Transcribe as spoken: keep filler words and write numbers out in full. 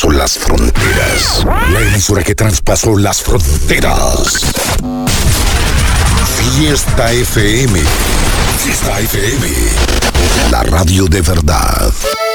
traspasó las fronteras. La emisora que traspasó las fronteras. Fiesta F M. Fiesta F M. La radio de verdad.